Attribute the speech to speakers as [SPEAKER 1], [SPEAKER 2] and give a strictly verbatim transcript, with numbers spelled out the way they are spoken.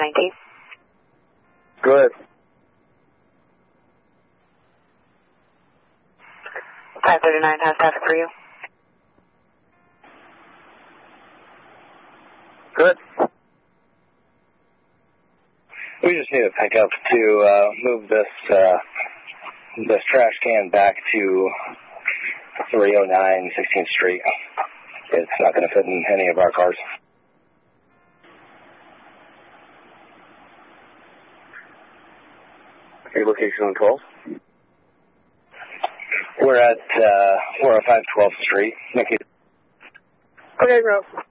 [SPEAKER 1] nineteen.
[SPEAKER 2] Good.
[SPEAKER 1] five thirty-nine, how's traffic for you?
[SPEAKER 2] Good. We just need to pick up to uh, move this uh, this trash can back to three oh nine sixteenth Street. It's not going to fit in any of our cars. Your location on twelve? We're at uh, we're at five twelfth Street. Thank you.
[SPEAKER 3] Okay, bro.